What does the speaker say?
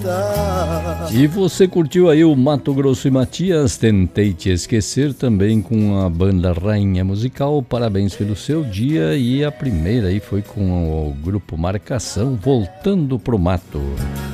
E você curtiu aí o Mato Grosso e Matias, Tentei Te Esquecer, também com a banda Rainha Musical, parabéns pelo seu dia. E a primeira aí foi com o grupo Marcação, Voltando pro Mato.